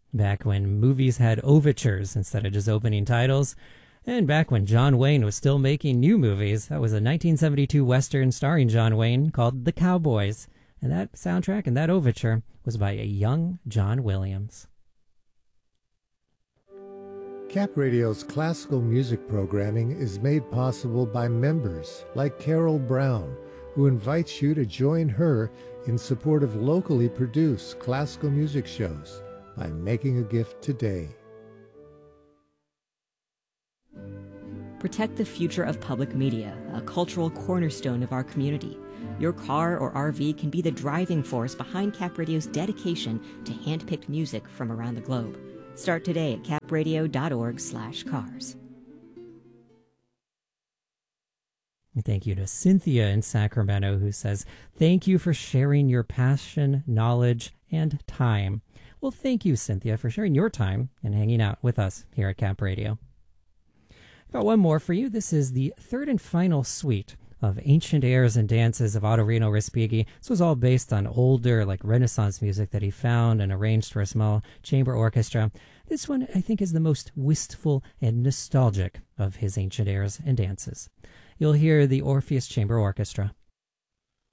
back when movies had overtures instead of just opening titles, and back when John Wayne was still making new movies. That was a 1972 Western starring John Wayne called The Cowboys, and that soundtrack and that overture was by a young John Williams. Cap Radio's classical music programming is made possible by members like Carol Brown, who invites you to join her in support of locally produced classical music shows by making a gift today. Protect the future of public media, a cultural cornerstone of our community. Your car or RV can be the driving force behind Cap Radio's dedication to hand-picked music from around the globe. Start today at capradio.org/cars. Thank you to Cynthia in Sacramento, who says, "Thank you for sharing your passion, knowledge, and time." Well, thank you, Cynthia, for sharing your time and hanging out with us here at Cap Radio. Got one more for you. This is the third and final suite of Ancient Airs and Dances of Ottorino Respighi. This was all based on older, Renaissance music that he found and arranged for a small chamber orchestra. This one, I think, is the most wistful and nostalgic of his Ancient Airs and Dances. You'll hear the Orpheus Chamber Orchestra.